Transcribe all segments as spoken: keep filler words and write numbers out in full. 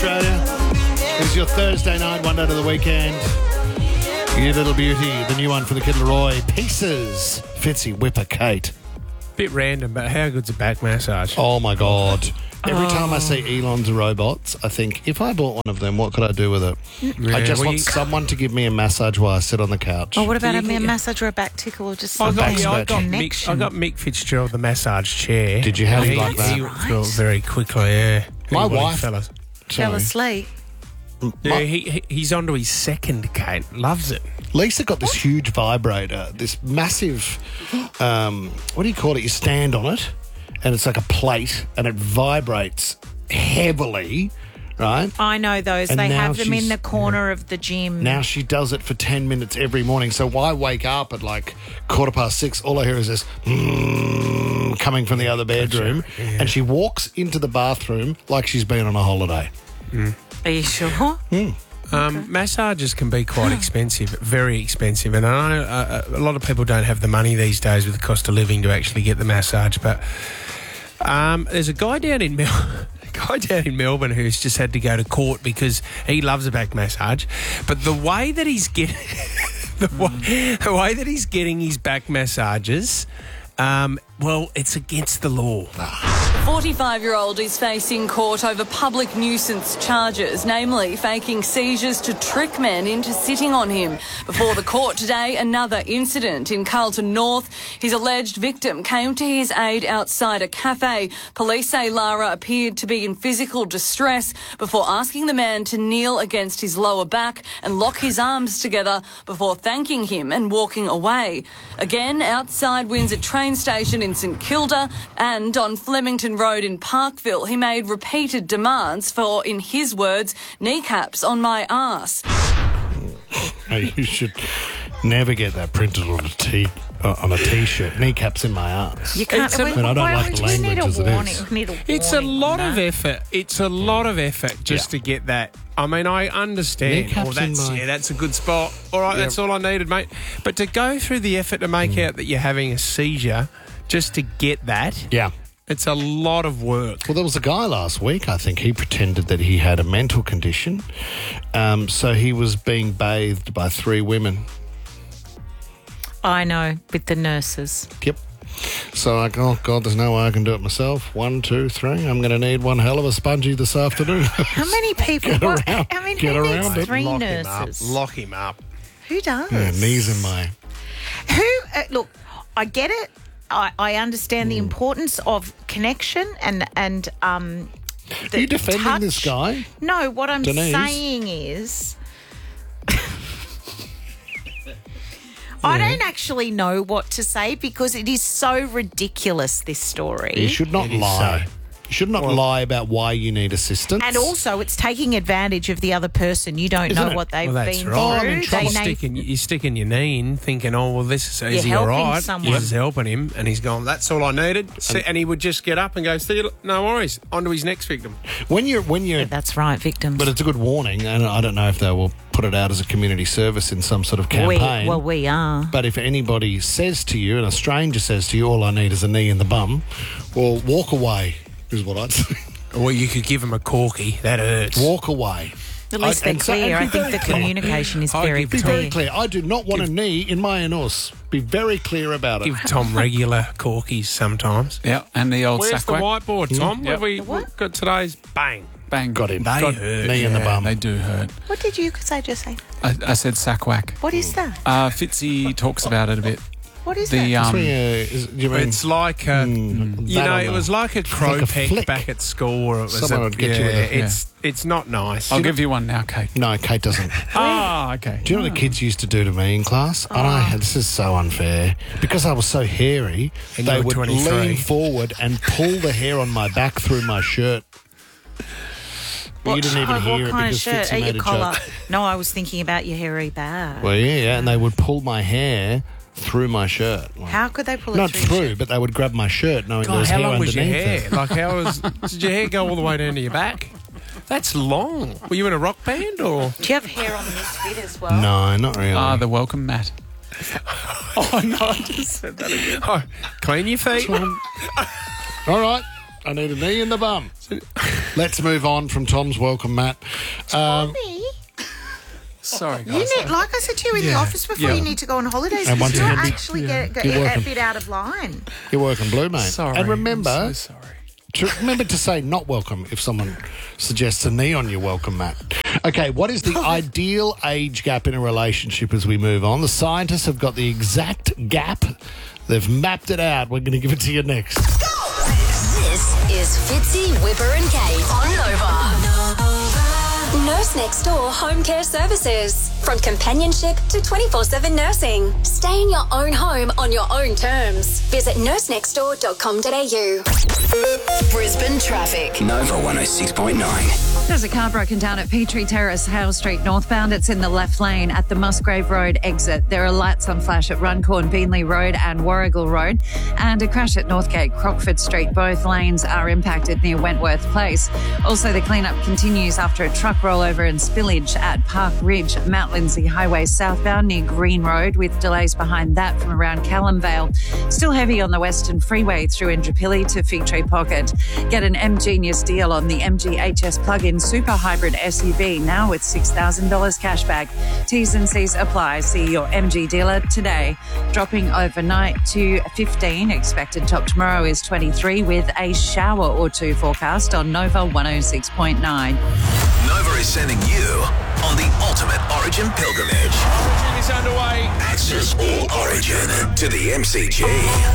Australia. It's your Thursday night, one day to the weekend. You little beauty, the new one for the Kid Leroy. Pieces. Fitzy, Whipper, Kate. Bit random, but how good's a back massage? Oh, my God. Every Oh. time I see Elon's robots, I think, if I bought one of them, what could I do with it? Yeah, I just well, want you- someone to give me a massage while I sit on the couch. Oh, what about a you- massage or a back tickle or just I some got, back yeah, I got, scratching. Mick, I connection? got Mick Fitzgerald, the massage chair. Did you? How do you he, like that? He Right. felt very quickly, yeah. My Anybody, wife- fellas. Fell Sorry. asleep. Yeah, My- he, he he's onto his second, Kate. Loves it. Lisa got this huge vibrator, this massive, um, what do you call it? You stand on it, and it's like a plate, and it vibrates heavily, right? I know those. And they now have them in she's- the corner of the gym. Now she does it for ten minutes every morning. So I wake up at like quarter past six. All I hear is this mm, coming from the other bedroom. Yeah. And she walks into the bathroom like she's been on a holiday. Are you sure? Um, Massages can be quite expensive, very expensive, and I know uh, a lot of people don't have the money these days with the cost of living to actually get the massage. But um, there's a guy down in Mel- a guy down in Melbourne who's just had to go to court because he loves a back massage, but the way that he's getting the, way, the way that he's getting his back massages, um, well, it's against the law. forty-five-year-old is facing court over public nuisance charges, namely faking seizures to trick men into sitting on him. Before the court today, another incident in Carlton North. His alleged victim came to his aid outside a cafe. Police say Lara appeared to be in physical distress before asking the man to kneel against his lower back and lock his arms together before thanking him and walking away. Again, outside Windsor train station in St Kilda and on Flemington Road in Parkville, he made repeated demands for, in his words, kneecaps on my arse. Hey, you should never get that printed on a t uh, on a t-shirt. Kneecaps in my arse. You can't. It's a- why- But I don't why like would the you language need a as it warning? is. Need a It's a warning lot on of that. effort. It's a lot of effort just Yeah. to get that. I mean, I understand. Kneecaps Oh, that's in my- yeah, that's a good spot. All right, that's all I needed, mate. But to go through the effort to make out that you're having a seizure just to get that, Yeah. it's a lot of work. Well, there was a guy last week, I think, he pretended that he had a mental condition. Um, so he was being bathed by three women. I know, with the nurses. Yep. So I go, oh, God, there's no way I can do it myself. One, two, three. I'm going to need one hell of a spongy this afternoon. How many people? Get what, around- I mean, get who around needs it. three Lock him up. nurses? Lock him up. Who does? Yeah, knees in my... Who? Uh, look, I get it. I, I understand the importance of connection and and um. The Are you defending touch. this guy? No, what I'm Denise? saying is. I don't actually know what to say because it is so ridiculous, this story. You should not It is lie. so. You should not lie about why you need assistance. And also, it's taking advantage of the other person. You don't Isn't know it? what they've Well, that's been right. Oh, I'm through. in They trouble. You're may- sticking, you're sticking your knee in, thinking, "Oh, well, this is is he all helping right? someone. This is helping him," and he's gone. That's all I needed. So- and he would just get up and go, "See, you- no worries." On to his next victim. when you're... When you're That's right, victims. but it's a good warning, and I don't know if they will put it out as a community service in some sort of campaign. we, well, we are. But if anybody says to you, and a stranger says to you, all I need is a knee in the bum, well, walk away, is what I'd say. Or you could give him a corky. That hurts. Walk away. At least I- they're and so- clear. and I be think very the clear. communication is I'll very give- Be clear. very clear. I do not want a knee in my anus. Be very clear about it. Give Tom regular corkies sometimes. Yeah, and the old Where's the sackwack. whiteboard, Tom? Yep. Have we What? got today's bang? Bang. Got him. They Got hurt, knee in the Yeah, bum. they do hurt. What did you say just say? I, I said sackwack. What is that? Uh, Fitzy talks about it a bit. What is The that? um, Three, uh, is, you mean, It's like a, Mm, you that know, on it the- was like a crow like a peck flick. back at school, where it was Someone a, would get yeah, you with a- it's it's not nice. I'll give you one now, Kate. no, Kate doesn't. Ah, okay. Do you know what the kids used to do to me in class? And I had, this is so unfair. Because I was so hairy, And they you were would twenty-three. lean forward and pull the hair on my back through my shirt. But you didn't even oh, hear what it kind of because shirt? Fitzy At made your a collar? joke. No, I was thinking about your hairy back. Well, yeah, yeah, and they would pull my hair through my shirt. Like, How could they pull it not through? through, but they would grab my shirt knowing there God, was how hair long was your underneath hair? it. Like, how was did your hair go all the way down to your back? That's long. Were you in a rock band or? Do you have hair on the misfit as well? No, not really. Ah, the welcome mat. Oh no! I just said that again. Oh, clean your feet. All right, I need a knee in the bum. Let's move on from Tom's welcome, Matt. Um, Me? Sorry, You guys. need, like I said to you in the Yeah. office before, Yeah. you need to go on holidays. And once You're again, be- actually yeah. get, You're get a working. bit out of line. you're working blue, mate. Sorry. And remember, I'm so sorry. to, remember to say not welcome if someone suggests a knee on your welcome, Matt. Okay, what is the ideal age gap in a relationship as we move on? The scientists have got the exact gap. They've mapped it out. We're going to give it to you next. This is Fitzy, Whipper and Kate on Nova. Nurse Next Door Home Care Services. From companionship to twenty-four seven nursing. Stay in your own home on your own terms. Visit nurse next door dot com dot a u. Brisbane traffic. Nova one oh six point nine. There's a car broken down at Petrie Terrace, Hale Street northbound. It's in the left lane at the Musgrave Road exit. There are lights on flash at Runcorn, Beanley Road and Warrigal Road. And a crash at Northgate, Crockford Street. Both lanes are impacted near Wentworth Place. Also, the cleanup continues after a truck rollover and spillage at Park Ridge, Mount Lindsay Highway southbound near Green Road, with delays behind that from around Callum Vale. Still heavy on the Western Freeway through Indooroopilly to Fig Tree Pocket. Get an M Genius deal on the M G H S plug-in super hybrid S U V now with six thousand dollars cashback. T's and C's apply. See your M G dealer today. Dropping overnight to fifteen. Expected top tomorrow is twenty-three with a shower or two forecast on Nova one oh six point nine. Nova is sending you on the ultimate Origin pilgrimage. Origin is underway. Access all Origin to the M C G.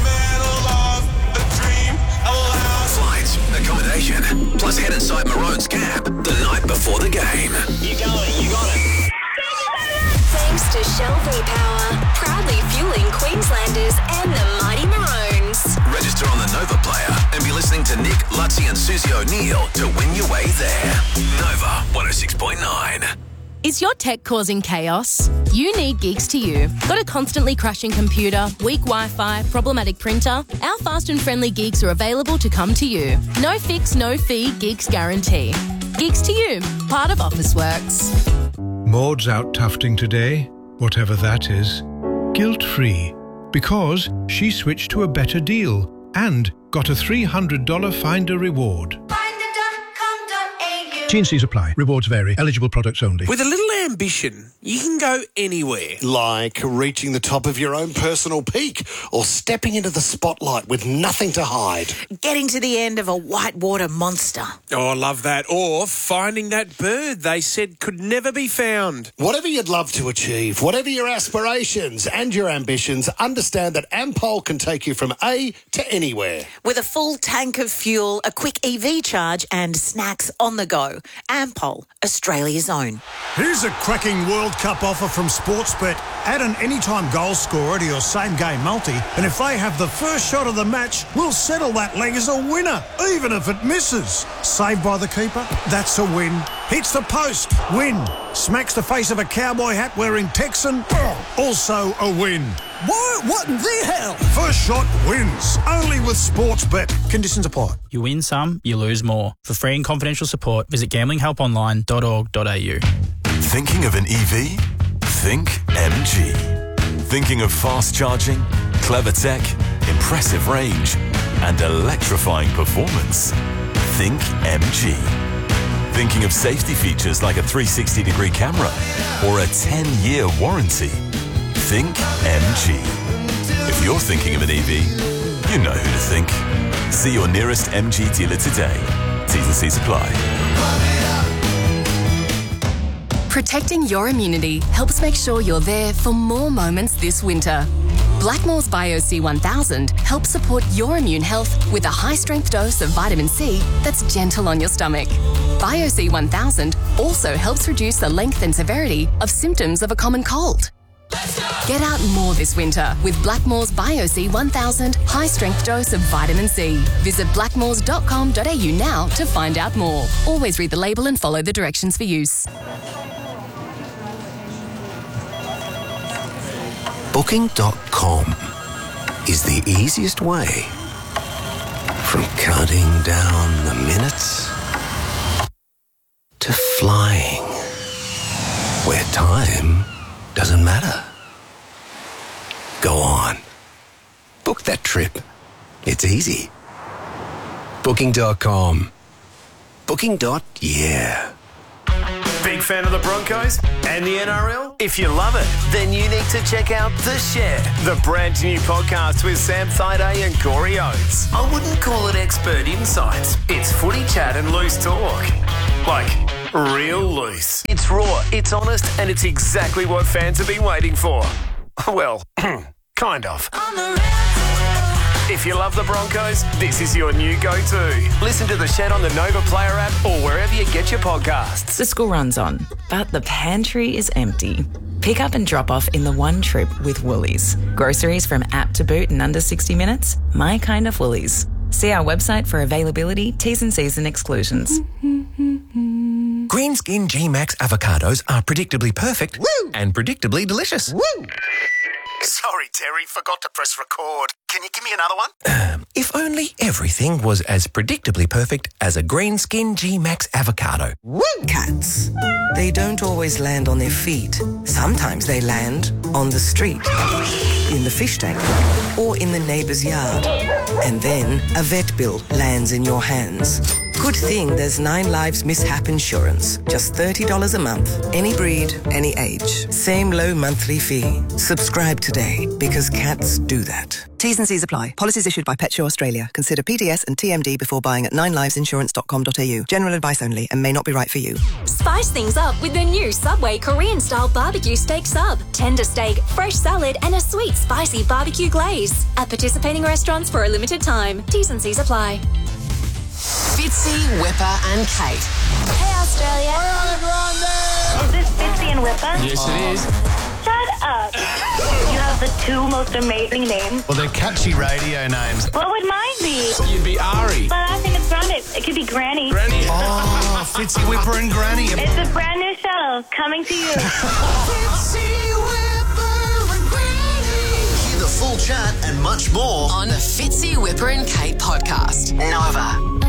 Flights, accommodation, plus head inside Maroon's cab the night before the game. You got it, you got it. Thanks to Shell V-Power, proudly fueling Queenslanders and the mighty Maroons. Register on the Nova player and be listening to Nick, Lutzi and Susie O'Neill to win your way there. Nova one oh six point nine. Is your tech causing chaos? You need Geeks to You. Got a constantly crashing computer, weak Wi-Fi, problematic printer? Our fast and friendly Geeks are available to come to you. No fix, no fee, Geeks guarantee. Geeks to You, part of Officeworks. Maud's out tufting today, whatever that is, guilt-free, because she switched to a better deal and got a three hundred dollars Finder reward. T and C's apply. Rewards vary. Eligible products only. With a little ambition, you can go anywhere. Like reaching the top of your own personal peak or stepping into the spotlight with nothing to hide. Getting to the end of a whitewater monster. Oh, I love that. Or finding that bird they said could never be found. Whatever you'd love to achieve, whatever your aspirations and your ambitions, understand that Ampol can take you from A to anywhere. With a full tank of fuel, a quick E V charge and snacks on the go. Ampol, Australia's own. Here's a cracking World Cup offer from Sportsbet. Add an anytime goal scorer to your same-game multi, and if they have the first shot of the match, we'll settle that leg as a winner, even if it misses. Saved by the keeper? That's a win. Hits the post? Win. Smacks the face of a cowboy hat wearing Texan? Also a win. What? What in the hell? First shot wins. Only with Sportsbet. Conditions apply. You win some, you lose more. For free and confidential support, visit gambling help online dot org dot a u. Thinking of an E V? Think M G. Thinking of fast charging, clever tech, impressive range, and electrifying performance? Think M G. Thinking of safety features like a three hundred sixty degree camera or a ten year warranty? Think M G. If you're thinking of an E V, you know who to think. See your nearest M G dealer today. T's and C's apply. Protecting your immunity helps make sure you're there for more moments this winter. Blackmore's Bio C one thousand helps support your immune health with a high-strength dose of vitamin C that's gentle on your stomach. Bio C one thousand also helps reduce the length and severity of symptoms of a common cold. Get out more this winter with Blackmore's Bio C one thousand high-strength dose of vitamin C. Visit blackmores dot com dot a u now to find out more. Always read the label and follow the directions for use. Booking dot com is the easiest way from counting down the minutes to flying where time doesn't matter. Go on. Book that trip. It's easy. Booking dot com. Booking dot, yeah. Big fan of the Broncos and the N R L? If you love it, then you need to check out The Shed, the brand new podcast with Sam Thaiday and Corey Oates. I wouldn't call it expert insights. It's footy chat and loose talk. Like, real loose. It's raw, it's honest, and it's exactly what fans have been waiting for. Well, kind of. If you love the Broncos, this is your new go-to. Listen to The Shed on the Nova Player app or wherever you get your podcasts. The school runs on, but the pantry is empty. Pick up and drop off in the one trip with Woolies. Groceries from app to boot in under sixty minutes? My kind of Woolies. See our website for availability, T's and C's and exclusions. Greenskin G-Max avocados are predictably perfect Woo! and predictably delicious. Woo! Sorry, Terry, forgot to press record. Can you give me another one? Um, if only everything was as predictably perfect as a Greenskin G-Max avocado. Woo! Cats. They don't always land on their feet. Sometimes they land on the street, in the fish tank, or in the neighbour's yard. And then a vet bill lands in your hands. Good thing there's Nine Lives Mishap Insurance. Just thirty dollars a month. Any breed, any age. Same low monthly fee. Subscribe today, because cats do that. T's and C's apply. Policies issued by Pet Show Australia. Consider P D S and T M D before buying at nine lives insurance dot com dot a u. General advice only and may not be right for you. Spice things up with the new Subway Korean-style barbecue steak sub. Tender steak, fresh salad, and a sweet, spicy barbecue glaze. At participating restaurants for a limited time. T's and C's apply. Fitzy, Whipper and Kate. Hey, Australia. Is this Fitzy and Whipper? Yes, it is. Shut up. You have the two most amazing names. Well, they're catchy radio names. What would mine be? You'd be Ari. But I think it's grounded. It could be Granny. Granny. Oh, Fitzy, Whipper and Granny. It's a brand new show coming to you. Fitzy, Whipper and Granny. Hear the full chat and much more on the Fitzy, Whipper and Kate podcast. Nova.